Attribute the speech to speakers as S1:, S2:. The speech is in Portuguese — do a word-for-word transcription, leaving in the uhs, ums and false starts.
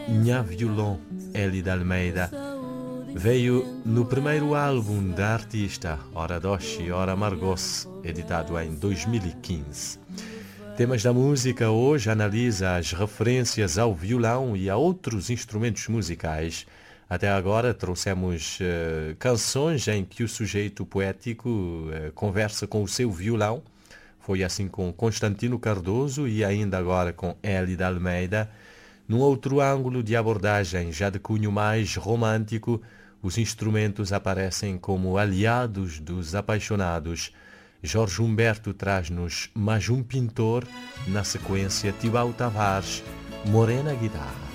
S1: Nha Violão, Elida Almeida. Veio no primeiro álbum da artista, Ora Doce, Ora Margos, editado em dois mil e quinze. Temas da Música hoje analisa as referências ao violão e a outros instrumentos musicais. Até agora trouxemos uh, canções em que o sujeito poético uh, conversa com o seu violão. Foi assim com Constantino Cardoso e ainda agora com Elida Almeida. Num outro ângulo de abordagem, já de cunho mais romântico, os instrumentos aparecem como aliados dos apaixonados. Jorge Humberto traz-nos Mais um Pintor, na sequência Tibau Tavares, Morena Guitarra.